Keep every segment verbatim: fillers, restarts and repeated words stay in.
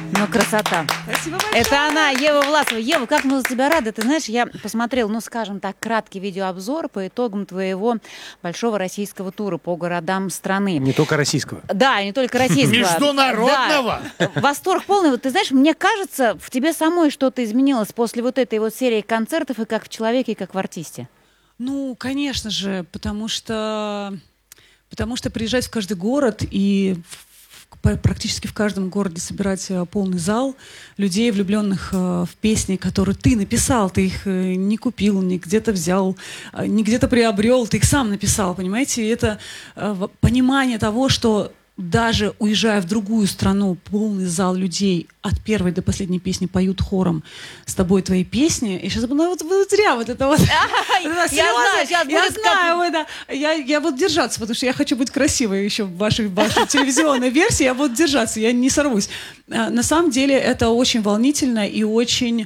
Ну, красота. Спасибо большое. Это она, Ева Власова. Ева, как мы за тебя рады. Ты знаешь, я посмотрела, ну, скажем так, краткий видеообзор по итогам твоего большого российского тура по городам страны. Не только российского. Да, не только российского. Международного. Да. Восторг полный. Вот ты знаешь, мне кажется, в тебе самой что-то изменилось после вот этой вот серии концертов и как в человеке, и как в артисте. Ну, конечно же, потому что, потому что приезжать в каждый город и в, практически в каждом городе собирать полный зал людей, влюбленных в песни, которые ты написал, ты их не купил, не где-то взял, не где-то приобрел, ты их сам написал, понимаете? И это понимание того, что даже уезжая в другую страну, полный зал людей от первой до последней песни поют хором с тобой твои песни. И сейчас ну, вот, вот зря вот это вот. Я знаю, сейчас Я будет знаю, да. Я, я буду держаться, потому что я хочу быть красивой еще в вашей, в вашей телевизионной версии. Я буду держаться, я не сорвусь. На самом деле это очень волнительно и очень...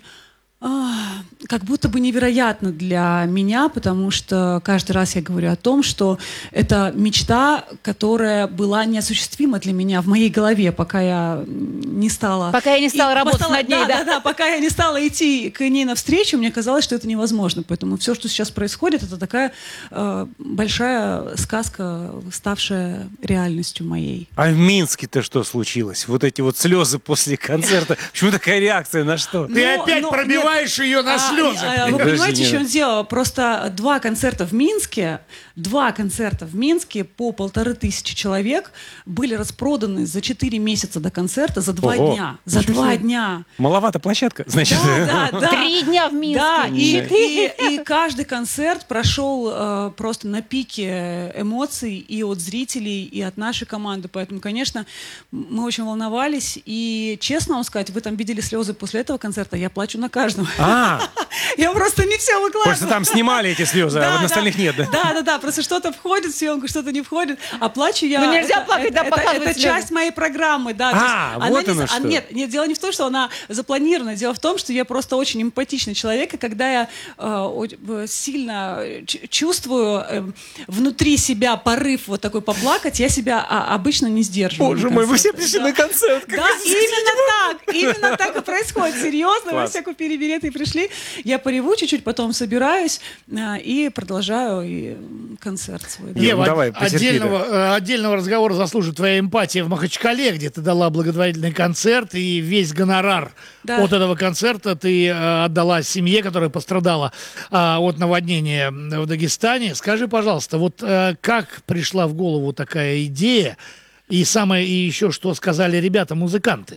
как будто бы невероятно для меня, потому что каждый раз я говорю о том, что это мечта, которая была неосуществима для меня в моей голове, пока я не стала... Пока я не стала и, работать стала, над ней, да, да? да, да, пока я не стала идти к ней навстречу, мне казалось, что это невозможно. Поэтому все, что сейчас происходит, это такая э, большая сказка, ставшая реальностью моей. А в Минске-то что случилось? Вот эти вот слезы после концерта. Почему такая реакция? На что? Ты Но, опять но, пробиваешь нет, ее на а, слезы. А, вы Подожди, понимаете, нет. в чем дело? Просто два концерта в Минске, два концерта в Минске по полторы тысячи человек были распроданы за четыре месяца до концерта, за два Ого. дня. За два дня. Маловато площадка, значит. Да, да, да. Три дня в Минске. Да, и, Да. и, и каждый концерт прошел э, просто на пике эмоций и от зрителей, и от нашей команды. Поэтому, конечно, мы очень волновались. И, честно вам сказать, вы там видели слезы после этого концерта, я плачу на каждом. А, Я просто не все выкладываю. просто там снимали эти слезы, а вот на остальных нет, да? Да, да, да, просто что-то входит в съемку, что-то не входит, а плачу я... Ну, нельзя это- плакать, это- да, это- показывать Это слезы. часть моей программы, да. то А, есть она вот не оно за- а, что. Нет, нет, дело не в том, что она запланирована, дело в том, что я просто очень эмпатичный человек, и когда я э, о- э, сильно ч- чувствую э, внутри себя порыв вот такой поплакать, я себя а, обычно не сдерживаю. Боже на мой, вы все концерте. пришли Да. на концерт. как Да, вы именно так, именно так и происходит, серьезно, вы Класс. все купили билеты и пришли, я пореву чуть-чуть, потом собираюсь э, и продолжаю и, м, концерт свой. да. Ева, Ева, ну давай, потерпи, отдельного, э, отдельного разговора заслужит твоя эмпатия в Махачкале, где ты дала благотворительный концерт, и весь гонорар Да. от этого концерта ты э, отдала семье, которая пострадала э, от наводнения в Дагестане. Скажи, пожалуйста, вот э, как пришла в голову такая идея, и самое, и еще что сказали ребята-музыканты?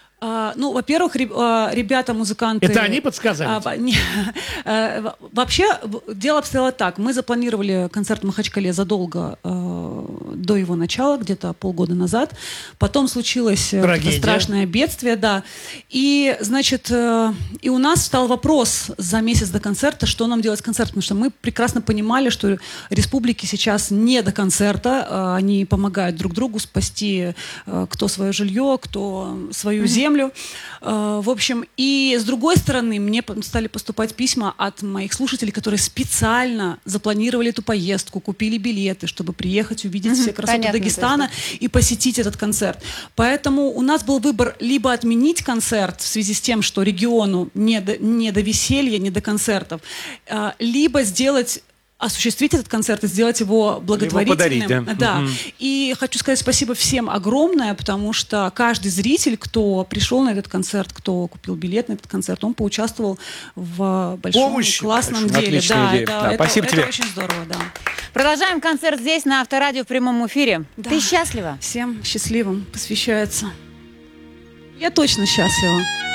А, ну, во-первых, ре- а, ребята-музыканты... Это они подсказали А, тебе? во- не, э, во- Вообще, в- дело обстояло так. Мы запланировали концерт в Махачкале задолго э, до его начала, где-то полгода назад. Потом случилось э, Трагедия. это страшное бедствие, да. И, значит, э, и у нас встал вопрос за месяц до концерта, что нам делать с концертом, потому что мы прекрасно понимали, что республики сейчас не до концерта, э, они помогают друг другу спасти э, кто свое жилье, кто свою землю. Э, В общем, и с другой стороны, мне по- стали поступать письма от моих слушателей, которые специально запланировали эту поездку, купили билеты, чтобы приехать, увидеть все красоты понятно, Дагестана и посетить этот концерт. Поэтому у нас был выбор либо отменить концерт в связи с тем, что региону не до, не до веселья, не до концертов, э, либо сделать осуществить этот концерт и сделать его благотворительным. подарить, да. Мгм. И хочу сказать спасибо всем огромное, потому что каждый зритель, кто пришел на этот концерт, кто купил билет на этот концерт, он поучаствовал в большом Помощи классном большой. деле. Отличная Да, идея. это, Да, это- спасибо это тебе. очень здорово, да. Продолжаем концерт здесь, на Авторадио в прямом эфире. Да. Ты счастлива? Всем счастливым посвящается. Я точно счастлива.